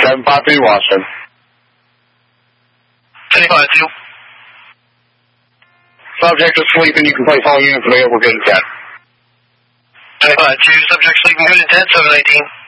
753 Washington. 1052. Subject is sleeping. You can place all units available. Good at 10. 1052. Subject sleeping. Good at 10. 719.